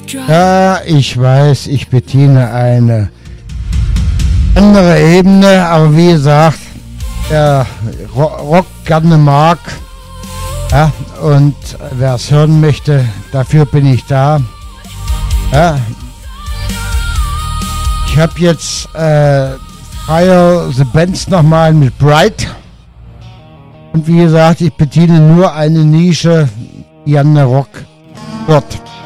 Ja, ich weiß, ich bediene eine andere Ebene, aber wie gesagt, wer Rock gerne mag, ja, und wer es hören möchte, dafür bin ich da. Ja. Ich habe jetzt Fire the Bands nochmal mit Bright. Und wie gesagt, ich bediene nur eine Nische, die an der Rock hört.